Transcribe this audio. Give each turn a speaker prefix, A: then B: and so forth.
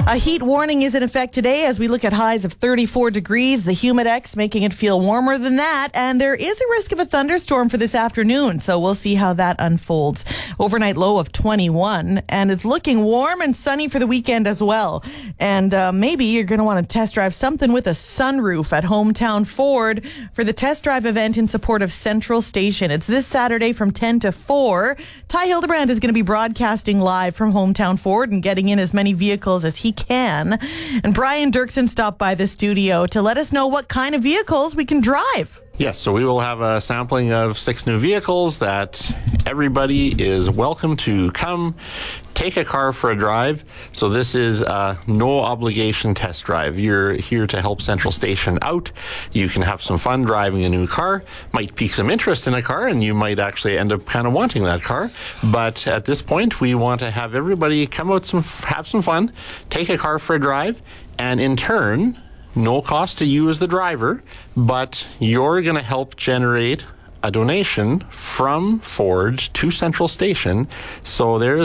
A: A heat warning is in effect today as we look at highs of 34 degrees. The Humidex making it feel warmer than that. And there is a risk of a thunderstorm for this afternoon. So we'll see how that unfolds. Overnight low of 21. And it's looking warm and sunny for the weekend as well. And maybe you're going to want to test drive something with a sunroof at Hometown Ford for the test drive event in support of Central Station. It's this Saturday from 10 to 4. Ty Hildebrand is going to be broadcasting live from Hometown Ford and getting in as many vehicles as he can. And Brian Dirksen stopped by the studio to let us know what kind of vehicles we can drive.
B: Yes, so we will have a sampling of 6 new vehicles that everybody is welcome to come take a car for a drive. So this is a no obligation test drive. You're here to help Central Station out. You can have some fun driving a new car, might pique some interest in a car, and you might actually end up kind of wanting that car. But at this point, we want to have everybody come out, have some fun, take a car for a drive, and in turn, no cost to you as the driver, but you're going to help generate a donation from Ford to Central Station. So there's